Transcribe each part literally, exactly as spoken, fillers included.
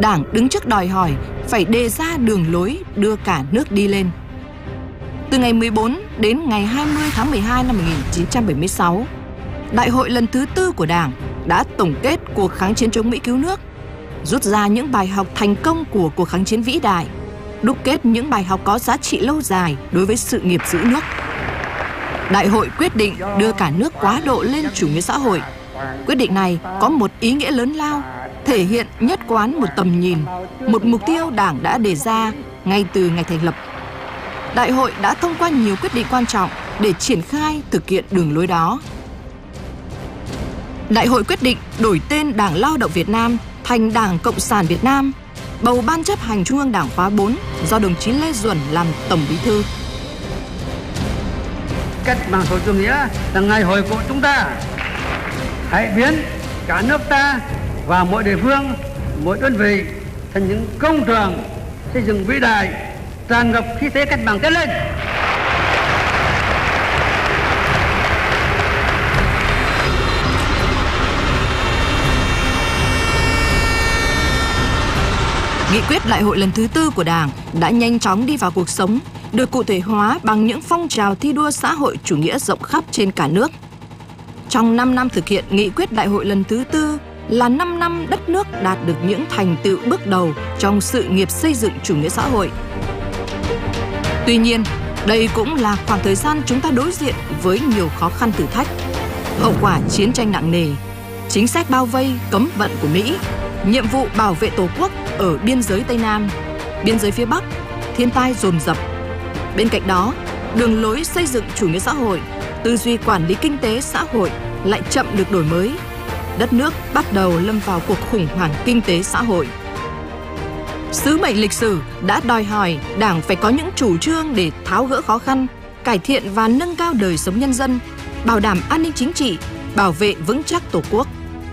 Đảng đứng trước đòi hỏi phải đề ra đường lối đưa cả nước đi lên. Từ ngày mười bốn đến ngày hai mươi tháng mười hai năm một nghìn chín trăm bảy mươi sáu, Đại hội lần thứ tư của Đảng đã tổng kết cuộc kháng chiến chống Mỹ cứu nước, rút ra những bài học thành công của cuộc kháng chiến vĩ đại, đúc kết những bài học có giá trị lâu dài đối với sự nghiệp giữ nước. Đại hội quyết định đưa cả nước quá độ lên chủ nghĩa xã hội. Quyết định này có một ý nghĩa lớn lao, thể hiện nhất quán một tầm nhìn, một mục tiêu Đảng đã đề ra ngay từ ngày thành lập. Đại hội đã thông qua nhiều quyết định quan trọng để triển khai thực hiện đường lối đó. Đại hội quyết định đổi tên Đảng Lao động Việt Nam thành Đảng Cộng sản Việt Nam, bầu Ban chấp hành Trung ương Đảng khóa bốn do đồng chí Lê Duẩn làm Tổng Bí thư. Cách mạng xã hội chủ nghĩa là ngày hội của chúng ta. Hãy biến cả nước ta và mỗi địa phương, mỗi đơn vị thành những công trường xây dựng vĩ đại, tràn ngập khí thế cách mạng tiến lên. Nghị quyết đại hội lần thứ tư của Đảng đã nhanh chóng đi vào cuộc sống, được cụ thể hóa bằng những phong trào thi đua xã hội chủ nghĩa rộng khắp trên cả nước. Trong năm năm thực hiện nghị quyết đại hội lần thứ tư là năm năm đất nước đạt được những thành tựu bước đầu trong sự nghiệp xây dựng chủ nghĩa xã hội. Tuy nhiên, đây cũng là khoảng thời gian chúng ta đối diện với nhiều khó khăn thử thách. Hậu quả chiến tranh nặng nề, chính sách bao vây, cấm vận của Mỹ, nhiệm vụ bảo vệ Tổ quốc ở biên giới Tây Nam, biên giới phía Bắc, thiên tai dồn dập. Bên cạnh đó, đường lối xây dựng chủ nghĩa xã hội, tư duy quản lý kinh tế xã hội lại chậm được đổi mới. Đất nước bắt đầu lâm vào cuộc khủng hoảng kinh tế xã hội. Sứ mệnh lịch sử đã đòi hỏi Đảng phải có những chủ trương để tháo gỡ khó khăn, cải thiện và nâng cao đời sống nhân dân, bảo đảm an ninh chính trị, bảo vệ vững chắc Tổ quốc.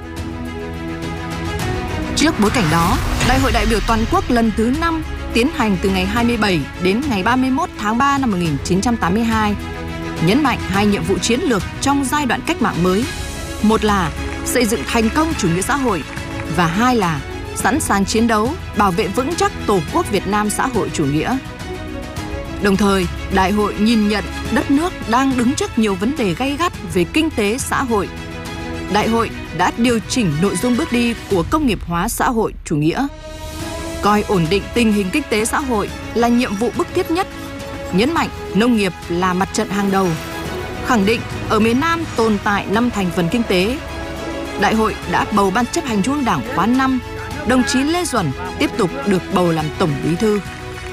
Trước bối cảnh đó, Đại hội đại biểu toàn quốc lần thứ năm tiến hành từ ngày hai mươi bảy đến ngày ba mươi mốt tháng ba năm một nghìn chín trăm tám mươi hai, nhấn mạnh hai nhiệm vụ chiến lược trong giai đoạn cách mạng mới. Một là xây dựng thành công chủ nghĩa xã hội và hai là sẵn sàng chiến đấu, bảo vệ vững chắc Tổ quốc Việt Nam xã hội chủ nghĩa. Đồng thời, Đại hội nhìn nhận đất nước đang đứng trước nhiều vấn đề gay gắt về kinh tế xã hội. Đại hội đã điều chỉnh nội dung bước đi của công nghiệp hóa xã hội chủ nghĩa, coi ổn định tình hình kinh tế xã hội là nhiệm vụ bức thiết nhất, nhấn mạnh nông nghiệp là mặt trận hàng đầu, khẳng định ở miền Nam tồn tại năm thành phần kinh tế. Đại hội đã bầu Ban chấp hành Trung ương Đảng khóa năm, đồng chí Lê Duẩn tiếp tục được bầu làm Tổng Bí thư.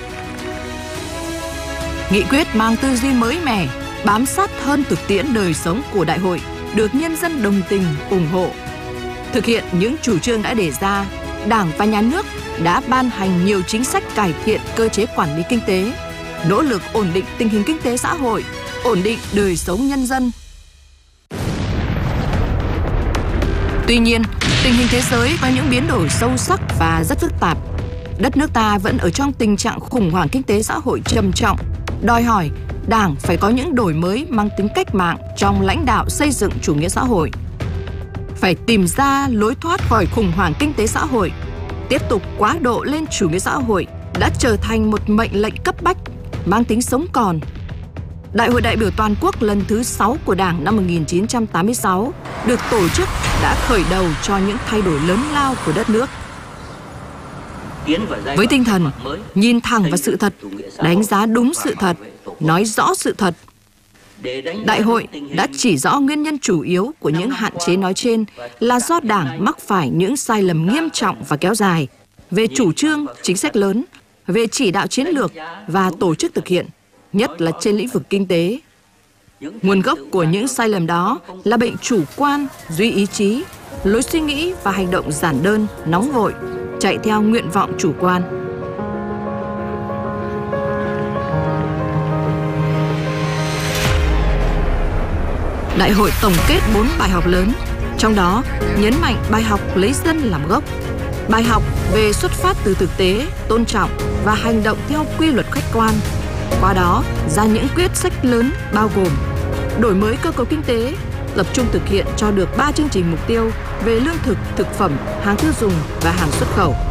Nghị quyết mang tư duy mới mẻ, bám sát hơn thực tiễn đời sống của Đại hội, được nhân dân đồng tình, ủng hộ. Thực hiện những chủ trương đã đề ra, Đảng và Nhà nước đã ban hành nhiều chính sách cải thiện cơ chế quản lý kinh tế, nỗ lực ổn định tình hình kinh tế xã hội, ổn định đời sống nhân dân. Tuy nhiên, tình hình thế giới có những biến đổi sâu sắc và rất phức tạp. Đất nước ta vẫn ở trong tình trạng khủng hoảng kinh tế xã hội trầm trọng, đòi hỏi Đảng phải có những đổi mới mang tính cách mạng trong lãnh đạo xây dựng chủ nghĩa xã hội. Phải tìm ra lối thoát khỏi khủng hoảng kinh tế xã hội, tiếp tục quá độ lên chủ nghĩa xã hội đã trở thành một mệnh lệnh cấp bách, mang tính sống còn. Đại hội đại biểu toàn quốc lần thứ sáu của Đảng năm một nghìn chín trăm tám mươi sáu được tổ chức đã khởi đầu cho những thay đổi lớn lao của đất nước. Với tinh thần nhìn thẳng vào sự thật, đánh giá đúng sự thật, nói rõ sự thật, Đại hội đã chỉ rõ nguyên nhân chủ yếu của những hạn chế nói trên là do Đảng mắc phải những sai lầm nghiêm trọng và kéo dài về chủ trương, chính sách lớn, về chỉ đạo chiến lược và tổ chức thực hiện, nhất là trên lĩnh vực kinh tế. Nguồn gốc của những sai lầm đó là bệnh chủ quan, duy ý chí, lối suy nghĩ và hành động giản đơn, nóng vội, chạy theo nguyện vọng chủ quan. Đại hội tổng kết bốn bài học lớn, trong đó nhấn mạnh bài học lấy dân làm gốc, bài học về xuất phát từ thực tế, tôn trọng và hành động theo quy luật khách quan. Qua đó ra những quyết sách lớn bao gồm đổi mới cơ cấu kinh tế, tập trung thực hiện cho được ba chương trình mục tiêu về lương thực, thực phẩm, hàng tiêu dùng và hàng xuất khẩu.